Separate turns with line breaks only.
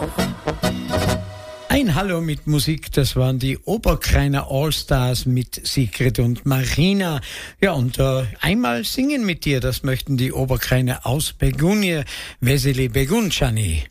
Ein Hallo mit Musik, das waren die Oberkreiner Allstars mit Sigrid und Marina. Ja, und einmal singen mit dir, das möchten die Oberkreiner aus Begunje, Veseli Begunčani.